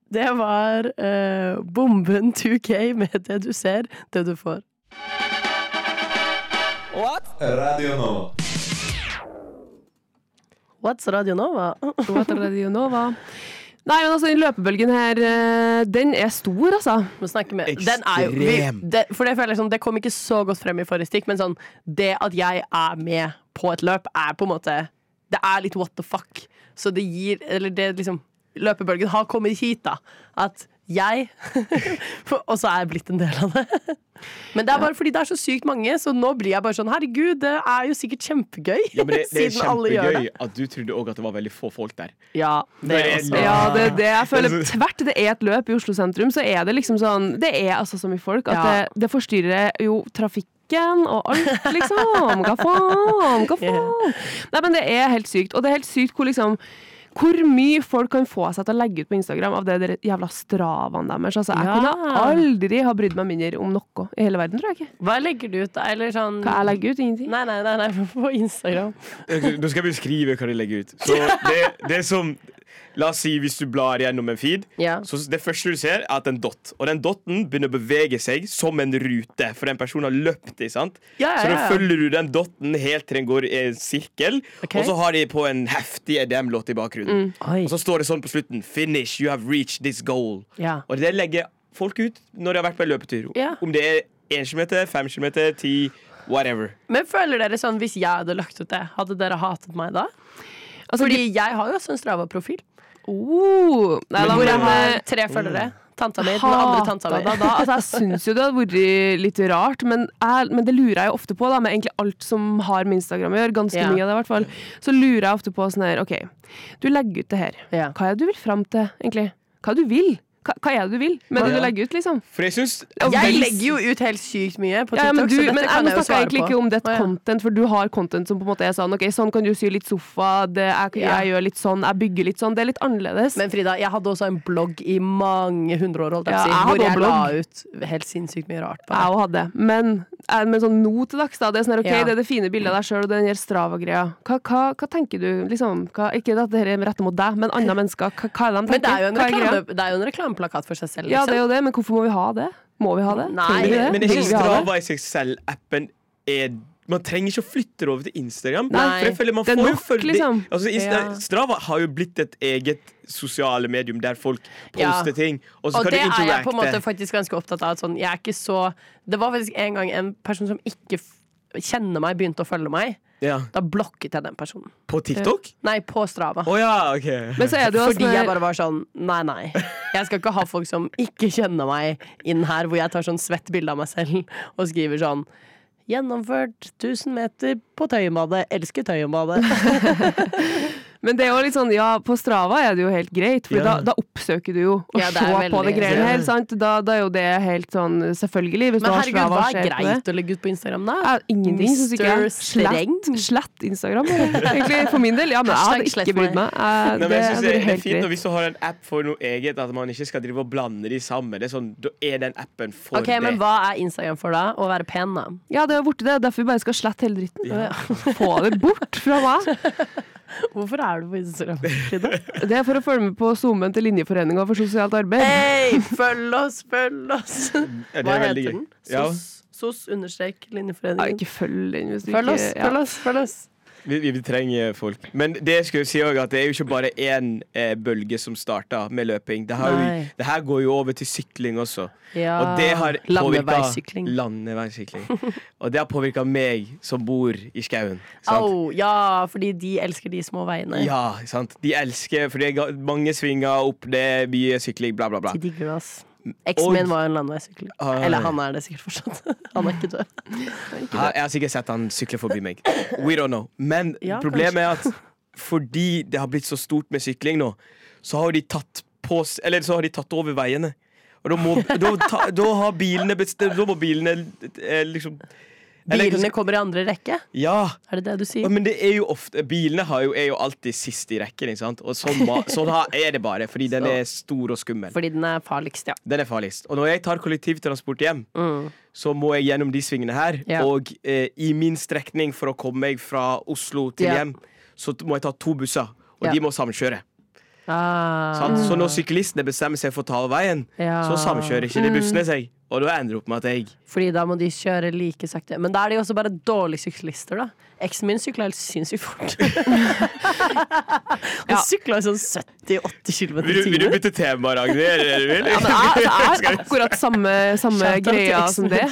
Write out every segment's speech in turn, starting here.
Det var Bomben 2K med Det du ser, det du får. What? Radio Nova. What's Radio Nova? What Radio Nova? Nei, men altså, den løpebølgen her, den er stor, altså. Må snakke med. Den er jo, for det føler jeg sånn, det kom ikke så godt frem i forrige stikk, men sånn, det at jeg er med på et løp er på en måte, det er litt what the fuck. Så det gir, eller det liksom, løpebølgen har kommet hit da, at jeg også er blitt en del av det. Men det er bare fordi det er så sykt mange, så nå blir jeg bare sånn, herregud, det er jo sikkert kjempegøy. Ja, men det er siden alle gjør kjempegøy det. at du trodde også at det var veldig få folk der. Ja, det er også. Ja, det jeg føler tvert det er et løp i Oslo sentrum, så er det liksom sånn, det er altså så mye folk, at det forstyrrer jo trafikken og alt, liksom. Hva faen? Nei, men det er helt sykt, og det er helt sykt hvor mye folk kan få seg til å legge ut på Instagram av det der jævla stravaen deres. Altså, jeg kunne aldri ha brydd meg mindre om noe i hele verden, tror jeg ikke. Hva legger du ut da? Eller sånn... Hva jeg legger ut? Ingenting. Nei, på Instagram. Nå skal jeg beskrive hva de legger ut. Så det er som... La oss si hvis du blar gjennom en feed, så det første du ser er at en dot. Og den dotten begynner å bevege seg som en rute, for den personen har løpt i, sant? Så da følger du den dotten helt til den går i en sirkel, og så har de på en heftig EDM-låt i bakgrunnen. Og så står det sånn på slutten, finish, you have reached this goal. Og det legger folk ut når de har vært på en løpetur. Om det er 1 kilometer, 5 kilometer, 10, whatever. Men føler dere sånn, hvis jeg hadde lagt ut det, hadde dere hatet meg da? Altså, fordi jeg har jo også en Strava-profil. Hvor jeg har 3 følgere. Tanta mi, den andre tanta mi. Altså, jeg synes jo det hadde vært litt rart, men det lurer jeg jo ofte på da, med egentlig alt som har med Instagram å gjøre, ganske mye av det i hvert fall. Så lurer jeg ofte på sånn her, ok, du legger ut det her. Hva er det du vil frem til, egentlig? Hva er det du vil? Hva er det du vil med det du legger ut, liksom? For jeg legger jo ut helt sykt mye på TikTok, men så dette kan jeg jo svare på. Jeg snakker egentlig ikke om det content, for du har content som på en måte er sånn, ok, sånn kan du sy litt sofa, jeg gjør litt sånn, jeg bygger litt sånn, det er litt annerledes. Men Frida, jeg hadde også en blogg i mange 100 år, hvor jeg la ut helt sinnssykt mye rart på det. Jeg hadde, men sånn nå til dags da, det er sånn, ok, det er det fine bildet av deg selv, og den her Strava-greia. Hva tenker du, liksom? Ikke at det her er rettet mot deg, men andre mennesker, hva er det de tenker? Men det er jo en reklameplakat for seg selv, liksom. Ja, det er jo det, men hvorfor må vi ha det? Må vi ha det? Nei, men det er ikke Strava i seg selv. Appen er... Man trenger ikke å flytte det over til Instagram. Nei, for jeg føler man får nok, liksom. Strava har jo blitt et eget sosiale medium der folk poster ting, og så og kan du interacte. Og det er jeg på en måte faktisk ganske opptatt av. Sånn, jeg er ikke så... Det var faktisk en gang en person som ikke kjenner meg, begynte å følge meg. Da blokket jeg den personen. På TikTok? Nei, på Strava. Men så er det jo fordi jeg bare var sånn, nei. Jeg skal ikke ha folk som ikke kjenner meg inn her, hvor jeg tar sånn svett bilde av meg selv og skriver sånn, gjennomført 1000 meter på Tøyenbadet, elsker Tøyenbadet. Men det er jo litt sånn, på Strava er det jo helt greit, for da oppsøker du jo å se på det greiene her, sant? Da er jo det helt sånn selvfølgelig. Hvis men du har herregud, Strava, hva er greit å legge ut på Instagram da? Ingenting, synes ikke jeg. Slett Instagram, egentlig, for min del. Ja, men jeg hadde ikke brydd meg. Det er fint, og hvis du har en app for noe eget, at man ikke skal drive og blande de sammen, det er sånn, da er den appen for det. Ok, men hva er Instagram for da? Å være pen da? Ja, det er borte det, derfor vi bare skal slette hele dritten. Få det bort fra meg. Hvorfor er du på Instagram? Det er for å følge med på Zoomen til Linjeforeningen for sosialt arbeid. Hei, følg oss! Hva heter den? SOS_Linjeforeningen. Ikke følg den hvis du Følg oss. Vi trenger folk. Men det skal jeg si også, at det er jo ikke bare én bølge som startet med løping. Det her går jo over til sykling også. Og det har landeveissykling. Og det har påvirket meg som bor i skauen. Fordi de elsker de små veiene. Ja, sant. De elsker, for det er mange svinger opp, det er mye sykling, bla bla bla. De digger det, ass. Eksen min var en landeveissykler. Eller han er det sikkert fortsatt. Han er ikke død. Jeg har sikkert sett han sykle forbi meg. We don't know. Men problemet er at fordi det har blitt så stort med sykling nå, så har de tatt over veiene. Og da har bilene liksom Bilene kommer i andre rekke? Ja. Er det det du sier? Men det er jo ofte bilene er jo alltid sist i rekken, ikke sant? Og sånn er det bare, fordi den er stor og skummel. Fordi den er farligst, Den er farligst. Og når jeg tar kollektivtransport hjem, så må jeg gjennom de svingene her, og i min strekning for å komme meg fra Oslo til hjem, så må jeg ta 2 busser, og de må samkjøre. Så når syklistene bestemmer seg for å ta av veien, så samkjører ikke de bussene seg. Og da ender det opp med at Fordi da må de kjøre like sakte. Men da er de også bare dårlige syklister, da. Eksen min sykler helt sinnssykt fort. Han sykler sånn 70-80 km i timen. Vil du bytte tema, Ragnhild? Det er akkurat samme greia som det.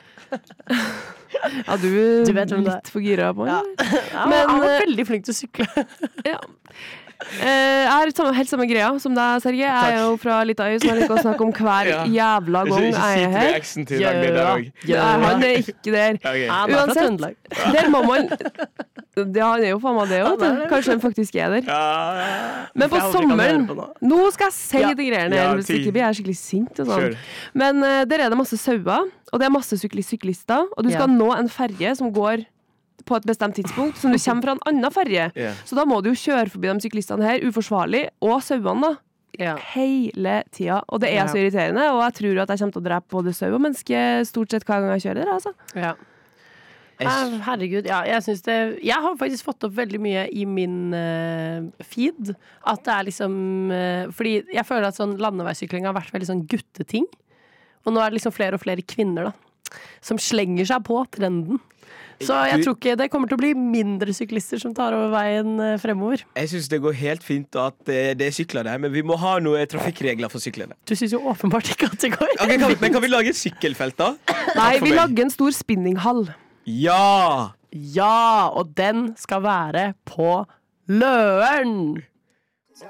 Ja, du er litt for gira på det. Men han var veldig flink til å sykle. Ja. Jeg har helt samme greia som deg, Sergej. Jeg er jo fra Lita øy, som jeg liker å snakke om hver jævla gang jeg er her. Han er ikke der. Uansett, der må man han er jo faen meg det også. Kanskje han faktisk er der. Men på sommeren nå skal jeg si de greiene her, hvis ikke blir jeg skikkelig sint og sånn. Men der er det masse sauer, og det er masse syklister, og du skal nå en ferje som går på et bestemt tidspunkt, som du kommer fra en annen ferje. Så da må du jo kjøre forbi de syklistene her, uforsvarlig, og sauene da. Hele tida. Og det er så irriterende, og jeg tror at jeg kommer til å drepe både sau og menneske stort sett hver gang jeg kjører der, altså. Herregud, jeg synes det. Jeg har faktisk fått opp veldig mye i min feed, at det er liksom fordi jeg føler at sånn landeveissykling har vært veldig sånn gutteting, og nå er det liksom flere og flere kvinner da, som slenger seg på trenden. Så jeg tror ikke det kommer til å bli mindre syklister som tar over veien fremover. Jeg synes det går helt fint at det er sykler der, men vi må ha noen trafikkregler for syklene. Du synes jo åpenbart ikke at det går. Men kan vi lage et sykkelfelt da? Nei, vi lager en stor spinninghall. Ja, og den skal være på Løren.